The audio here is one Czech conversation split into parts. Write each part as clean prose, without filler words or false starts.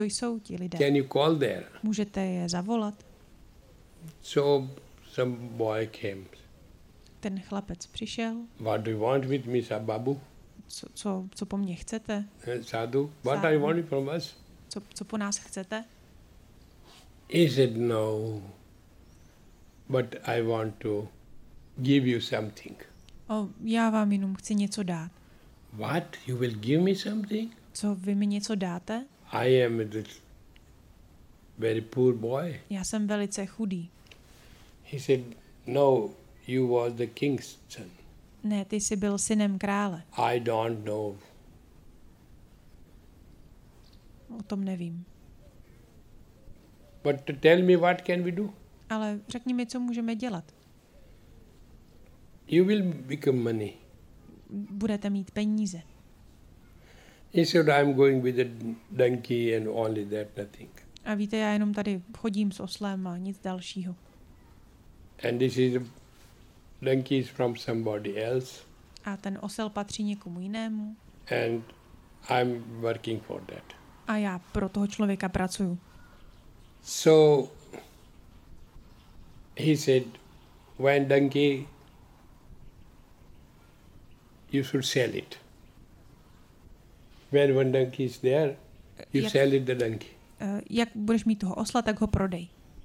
jsou ti lidé. Can you call there? Můžete je zavolat? So some boy came. Ten chlapec přišel. What do you want with me, Babu? Co po mně chcete? Sadhu, what are you wanting from us? Co po nás chcete? He said, no, but I want to give you something. Já vám jenom chci něco dát. What? You will give me something? Co, vy mi něco dáte? I am a very poor boy. Já jsem velice chudý. He said, no, you was the king's son. Ne, ty jsi byl synem krále. I don't know. O tom nevím. But tell me what can we do? Ale řekni mi, co můžeme dělat. You will become money. Budete mít peníze. He said, I'm going with a donkey and only that, nothing. A víte, já jenom tady chodím s oslem a nic dalšího. And this is a donkey is from somebody else. A ten osel patří někomu jinému. And I'm working for that. A já pro toho člověka pracuju. So he said, when donkey, you should sell it. When one donkey is there, you sell it the donkey. Jak budeš mít toho osla, tak ho prodej.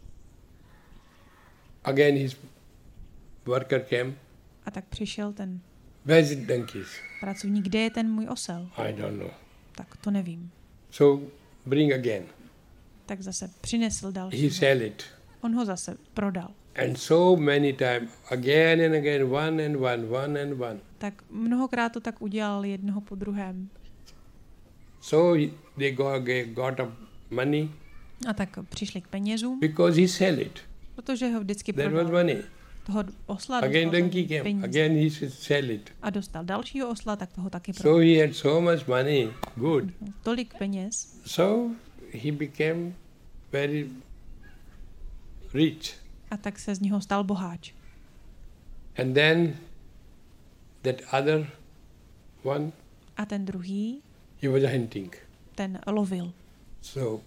Again his worker came. A tak přišel ten Where's the donkeys? pracovník, kde je ten můj osel? I don't know. Tak to nevím. So bring again. Tak zase přinesl další. He sell it. On ho zase prodal. And so many times, again and again, one and one and one. Tak mnohokrát to tak udělal jednoho po druhém. So they got up money. A tak přišli k penězům. Because he sell it. Protože ho vždycky There prodal. was money. Toho osla Again dostal donkey came. peníze. Again he should sell it. A dostal dalšího osla, tak toho taky prodal. So he had so much money. Good. Tolik peněz. So he became very rich. A tak se z něho stal boháč. And then that other one, A ten druhý, he was hunting. ten lovil. So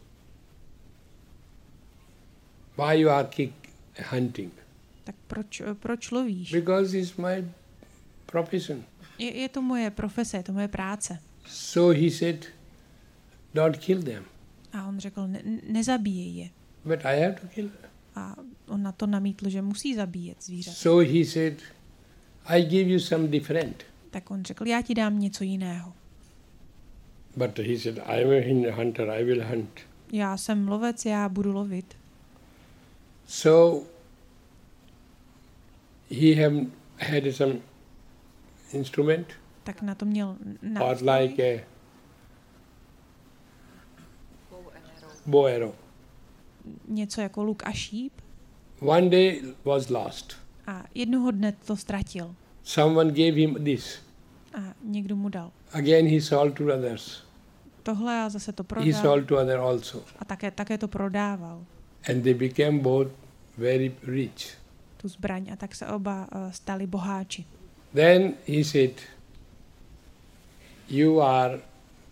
why you are hunting? Tak proč lovíš? Because it's my profession. Je to moje profese, je to moje práce. So he said, don't kill them. A on řekl, nezabíjej je. But I have to kill them. A on na to namítl, že musí zabíjet zvířata. So he said, I give you some different. Tak on řekl, já ti dám něco jiného. But he said, I am a hunter, I will hunt. Já jsem lovec, já budu lovit. So he had some instrument. Tak na to měl Or nástroj. like a bow arrow. Něco jako luk a šíp. One day was lost. A jednoho dne to ztratil. Someone gave him this. A někdo mu dal. Again he sold to others. Tohle a zase to He prodal. sold to others also. A také to prodával. And they became both very rich. Tu zbraň. A tak se oba stali boháči. Then he said, you are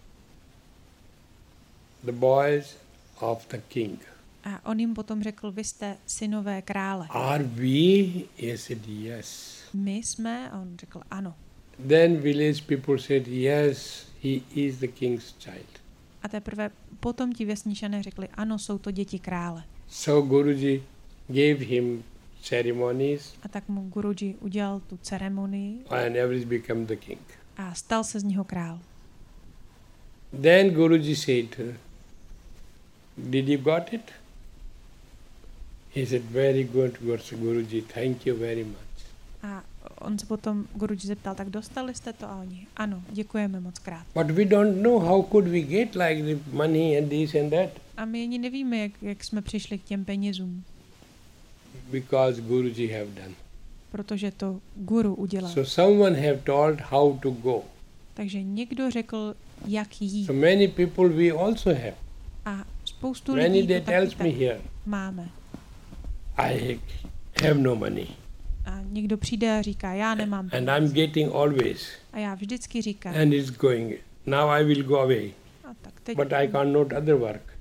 the boys of the king. A on jim potom řekl, vy jste synové krále. Are we? He said, yes. My jsme? A on řekl, ano. Then village people said, yes, he is the king's child. A teprve potom ti vesničané řekli, ano, jsou to děti krále. So Guruji gave him ceremonies A tak mu Guruji udělal tu ceremonii and every become the king. a stal se z něho král. Then Guruji said, did you got it? He said, very good, Guruji, thank you very much. A on se potom Guruji zeptal, tak dostali jste to? A oni, ano, děkujeme moc krát. But we don't know how could we get like the money and this and that. A my ani nevíme, jak jsme přišli k těm penězům. Because Guruji have done. Protože to guru udělal. So someone have told how to go. Takže někdo řekl, jak jít. So many people we also have. A spoustu Many lidí they to tells taky me tak here, máme. I have no money. A někdo přijde a říká, já nemám And peníze. I'm getting always. A já vždycky říkám, And it's going. Now I will go away. a tak teď But I can't not other work.